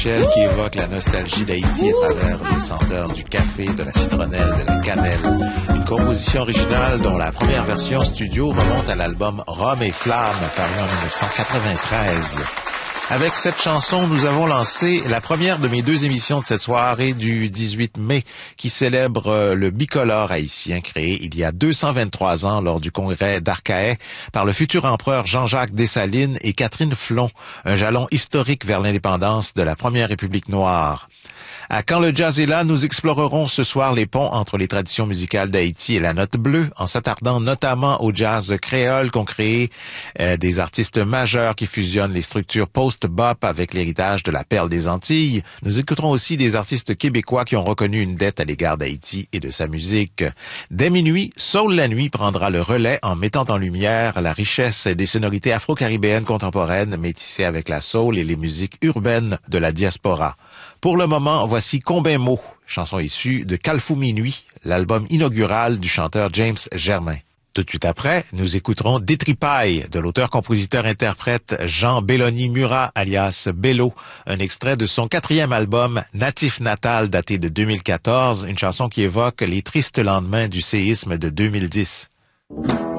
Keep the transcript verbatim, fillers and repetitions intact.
Michel qui évoque la nostalgie d'Haïti à travers les senteurs du café, de la citronnelle, de la cannelle. Une composition originale dont la première version studio remonte à l'album Rhum et Flamme, paru en dix-neuf cent quatre-vingt-treize. Avec cette chanson, nous avons lancé la première de mes deux émissions de cette soirée du dix-huit mai qui célèbre le bicolore haïtien créé il y a deux cent vingt-trois ans lors du congrès d'Arcahaie par le futur empereur Jean-Jacques Dessalines et Catherine Flon, un jalon historique vers l'indépendance de la première République noire. À Quand le jazz est là, nous explorerons ce soir les ponts entre les traditions musicales d'Haïti et la note bleue, en s'attardant notamment au jazz créole qu'ont créé euh, des artistes majeurs qui fusionnent les structures post-bop avec l'héritage de la perle des Antilles. Nous écouterons aussi des artistes québécois qui ont reconnu une dette à l'égard d'Haïti et de sa musique. Dès minuit, Soul la Nuit prendra le relais en mettant en lumière la richesse des sonorités afro-caribéennes contemporaines métissées avec la soul et les musiques urbaines de la diaspora. Pour le moment, voici Combien Mot, chanson issue de Calfou Minuit, l'album inaugural du chanteur James Germain. Tout de suite après, nous écouterons Détripaille de l'auteur-compositeur-interprète Jean Belloni Murat, alias Bello, un extrait de son quatrième album Natif Natal daté de deux mille quatorze, une chanson qui évoque les tristes lendemains du séisme de deux mille dix.